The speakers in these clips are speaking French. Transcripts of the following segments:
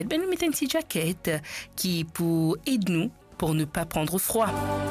Nous mettons une petite jaquette qui pour aider nous pour ne pas prendre froid.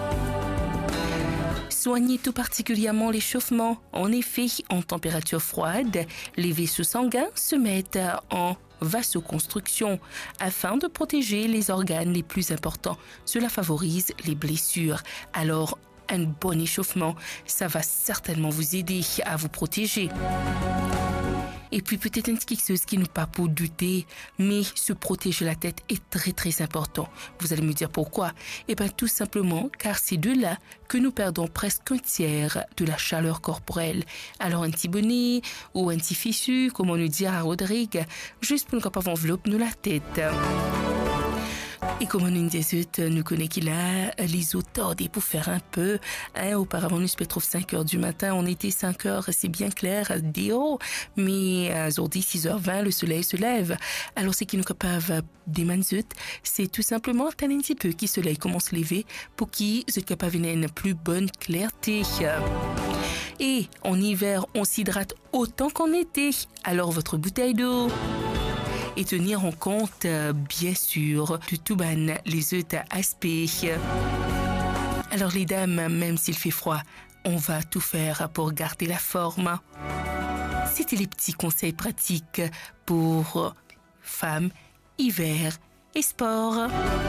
Soignez tout particulièrement l'échauffement. En effet, en température froide, les vaisseaux sanguins se mettent en vasoconstriction afin de protéger les organes les plus importants. Cela favorise les blessures. Alors, un bon échauffement, ça va certainement vous aider à vous protéger. Et puis peut-être une petite chose qui n'est pas pour douter, mais se protéger la tête est très très important. Vous allez me dire pourquoi? Eh bien tout simplement car c'est de là que nous perdons presque un tiers de la chaleur corporelle. Alors un petit bonnet ou un petit fichu, comme on nous dit à Rodrigue, juste pour ne pas envelopper nous la tête. Et comme on nous dit, nous connaissons qu'il a les eaux tordées pour faire un peu. Auparavant, nous se trouve 5 heures du matin. On était 5 heures, c'est bien clair, dehors. Mais aujourd'hui, 6h20, le soleil se lève. Alors, ce qui nous capable des manzut, c'est tout simplement attendre un petit peu que le soleil commence à lever pour qu'ils soient capables d'une plus bonne clarté. Et en hiver, on s'hydrate autant qu'en été. Alors, votre bouteille d'eau. Et tenir en compte, bien sûr, de tout les œufs à aspect. Alors les dames, même s'il fait froid, on va tout faire pour garder la forme. C'était les petits conseils pratiques pour femmes, hiver et sport.